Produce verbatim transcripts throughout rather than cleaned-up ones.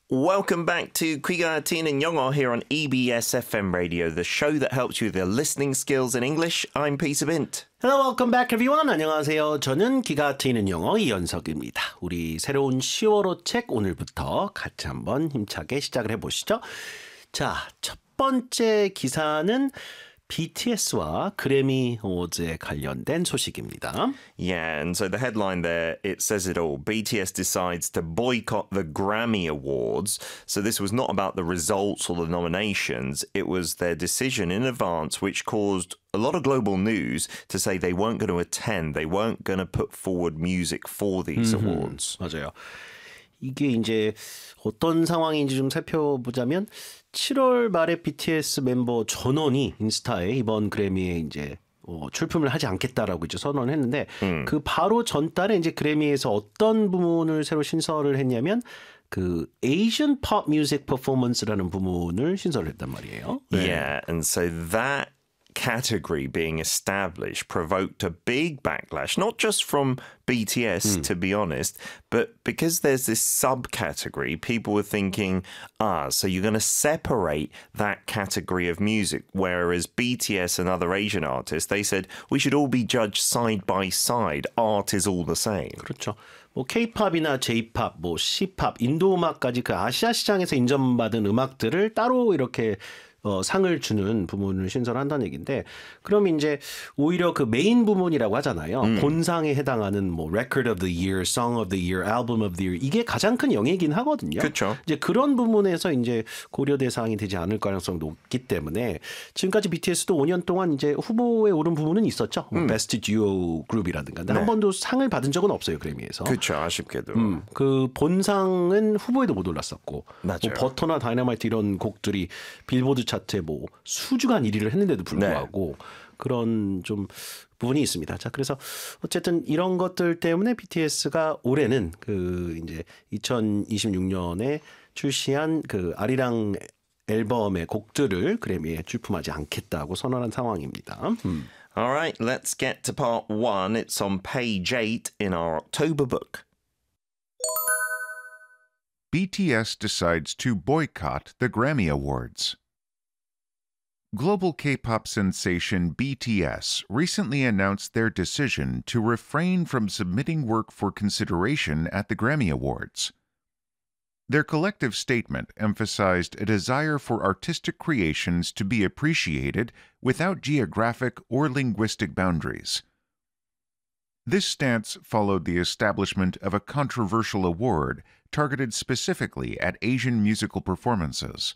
Welcome back to 귀가 트이는 영어 here on E B S F M Radio, the show that helps you with your listening skills in English. I'm Peter Bint. Hello, welcome back everyone. 안녕하세요. 저는 귀가 트이는 영어 이현석입니다. 우리 새로운 시월호 책 오늘부터 같이 한번 힘차게 시작을 해보시죠. 자, 첫 번째 기사는 비티에스와 그래미 어워즈에 관련된 소식입니다. Yeah, and so the headline there, it says it all. B T S decides to boycott the Grammy Awards. So this was not about the results or the nominations. It was their decision in advance, which caused a lot of global news to say they weren't going to attend. They weren't going to put forward music for these mm-hmm. awards. 맞아요. 이게 이제 어떤 상황인지 좀 살펴보자면 칠월 말에 비티에스 멤버 전원이 인스타에 이번 그래미에 이제 어, 출품을 하지 않겠다라고 이제 선언을 했는데 음. 그 바로 전달에 이제 그래미에서 어떤 부문을 새로 신설을 했냐면 그 Asian Pop Music Performance라는 부문을 신설을 했단 말이에요. 네. Yeah, and so that category being established provoked a big backlash, not just from B T S, mm. to be honest, but because there's this subcategory, people were thinking, ah, so you're going to separate that category of music, whereas B T S and other Asian artists, they said, we should all be judged side by side. Art is all the same. 그렇죠. 뭐 K-팝이나 J-팝, 뭐 C-팝, 인도 음악까지 그 아시아 시장에서 인정받은 음악들을 따로 이렇게 어, 상을 주는 부문을 신설한다는 얘기인데 그럼 이제 오히려 그 메인 부문이라고 하잖아요. 음. 본상에 해당하는 뭐 Record of the Year, Song of the Year, Album of the Year 이게 가장 큰 영예이긴 하거든요. 그렇죠. 이제 그런 부문에서 이제 고려 대상이 되지 않을 가능성이 높기 때문에 지금까지 비티에스도 오 년 동안 이제 후보에 오른 부문은 있었죠. 뭐 음. Best Duo Group이라든가. 근데 네. 한 번도 상을 받은 적은 없어요. 그래미에서. 그렇죠. 아쉽게도. 음, 그 본상은 후보에도 못 올랐었고 맞아요. 뭐 버터나 다이너마이트 이런 곡들이 빌보드 차트에 뭐 수주간 일 위를 했는데도 불구하고 네. 그런 좀 부분이 있습니다. 자, 그래서 어쨌든 이런 것들 때문에 비티에스가 올해는 그 이제 이천이십육 년에 출시한 그 아리랑 앨범의 곡들을 그래미에 출품하지 않겠다고 선언한 상황입니다. 음. All right, let's get to part one. It's on page eight in our October book. B T S decides to boycott the Grammy Awards. Global K-pop sensation B T S recently announced their decision to refrain from submitting work for consideration at the Grammy Awards. Their collective statement emphasized a desire for artistic creations to be appreciated without geographic or linguistic boundaries. This stance followed the establishment of a controversial award targeted specifically at Asian musical performances.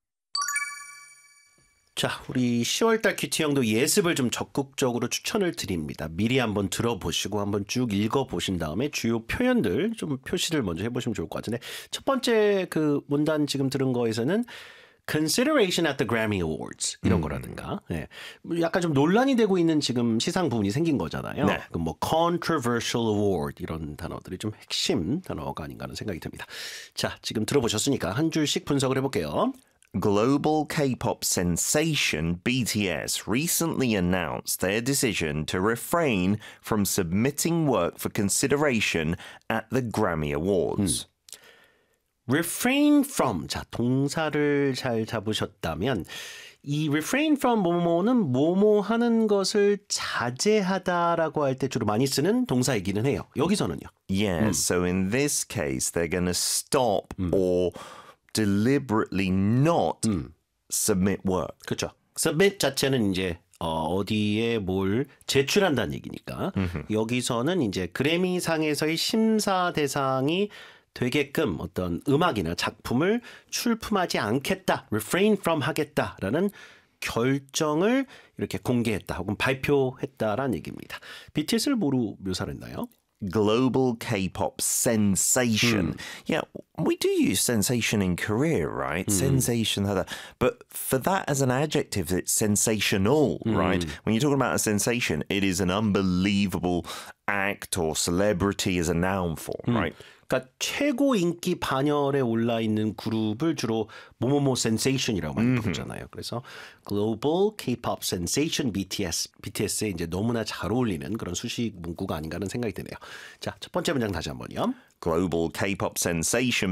자, 우리 시월달 큐티형도 예습을 좀 적극적으로 추천을 드립니다. 미리 한번 들어보시고 한번 쭉 읽어보신 다음에 주요 표현들 좀 표시를 먼저 해보시면 좋을 것 같은데 첫 번째 그 문단 지금 들은 거에서는 consideration at the Grammy Awards 이런 음. 거라든가 네. 약간 좀 논란이 되고 있는 지금 시상 부분이 생긴 거잖아요. 네. 그 뭐 controversial award 이런 단어들이 좀 핵심 단어가 아닌가 하는 생각이 듭니다. 자, 지금 들어보셨으니까 한 줄씩 분석을 해볼게요. Global K-pop sensation B T S recently announced their decision to refrain from submitting work for consideration at the Grammy Awards. 음. refrain from, 자, 동사를 잘 잡으셨다면 이 refrain from 뭐뭐는 뭐뭐 하는 것을 자제하다라고 할 때 주로 많이 쓰는 동사이기는 해요. 여기서는요. Yeah, 음. so in this case they're going to stop 음. or deliberately not 음. submit work. 그렇죠. submit 자체는 이제 어, 어디에 뭘 제출한다는 얘기니까 음흠. 여기서는 이제 그래미상에서의 심사 대상이 되게끔 어떤 음악이나 작품을 출품하지 않겠다, refrain from 하겠다라는 결정을 이렇게 공개했다 혹은 발표했다라는 얘기입니다. 비티에스를 뭐로 묘사를 했나요? Global K-pop sensation. Mm. Yeah, we do use sensation in Korea, right? Mm. Sensation, but for that as an adjective, it's sensational, mm. right? When you're talking about a sensation, it is an unbelievable act or celebrity as a noun form, mm. right? 그러니까 최고 인기 반열에 올라 있는 그룹을 주로 뭐뭐뭐 센세이션이라고 많이 부르잖아요. 그래서 글로벌 K-pop sensation 비티에스, 비티에스에 이제 너무나 잘 어울리는 그런 수식 문구가 아닌가 하는 생각이 드네요. 자, 첫 번째 문장 다시 한번요. Global K-pop sensation